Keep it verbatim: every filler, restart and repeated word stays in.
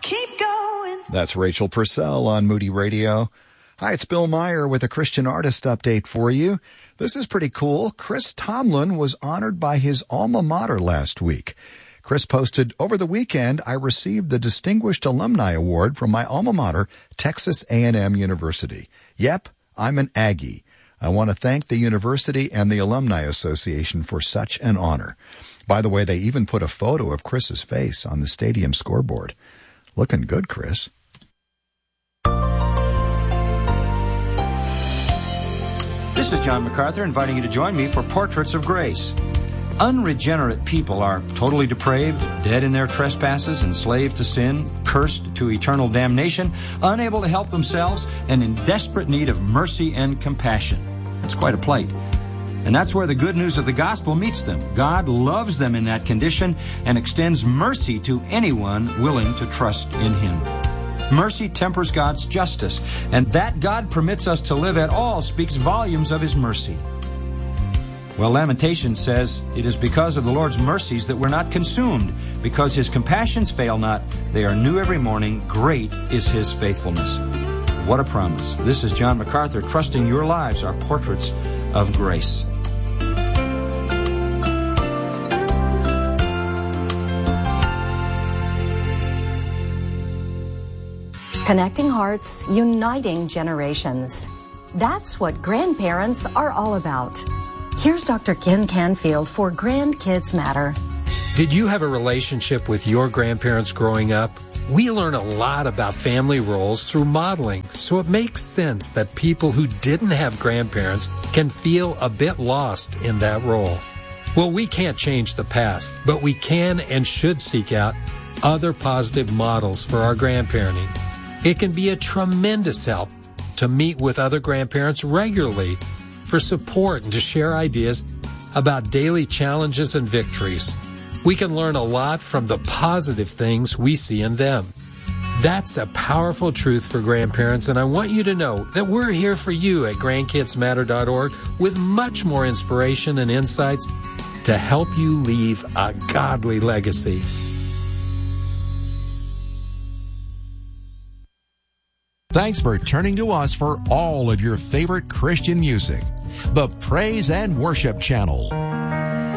keep going. That's Rachel Purcell on Moody Radio. Hi, it's Bill Meyer with a Christian artist update for you. This is pretty cool. Chris Tomlin was honored by his alma mater last week. Chris posted, over the weekend, I received the Distinguished Alumni Award from my alma mater, Texas A and M University. Yep, I'm an Aggie. I want to thank the university and the Alumni Association for such an honor. By the way, they even put a photo of Chris's face on the stadium scoreboard. Looking good, Chris. This is John MacArthur inviting you to join me for Portraits of Grace. Unregenerate people are totally depraved, dead in their trespasses, enslaved to sin, cursed to eternal damnation, unable to help themselves, and in desperate need of mercy and compassion. It's quite a plight. And that's where the good news of the gospel meets them. God loves them in that condition and extends mercy to anyone willing to trust in Him. Mercy tempers God's justice, and that God permits us to live at all speaks volumes of His mercy. Well, Lamentations says, it is because of the Lord's mercies that we're not consumed, because His compassions fail not. They are new every morning. Great is His faithfulness. What a promise. This is John MacArthur, trusting your lives are portraits of grace. Connecting hearts, uniting generations. That's what grandparents are all about. Here's Doctor Ken Canfield for Grandkids Matter. Did you have a relationship with your grandparents growing up? We learn a lot about family roles through modeling, so it makes sense that people who didn't have grandparents can feel a bit lost in that role. Well, we can't change the past, but we can and should seek out other positive models for our grandparenting. It can be a tremendous help to meet with other grandparents regularly for support and to share ideas about daily challenges and victories. We can learn a lot from the positive things we see in them. That's a powerful truth for grandparents, and I want you to know that we're here for you at grandkids matter dot org with much more inspiration and insights to help you leave a godly legacy. Thanks for turning to us for all of your favorite Christian music. The Praise and Worship Channel.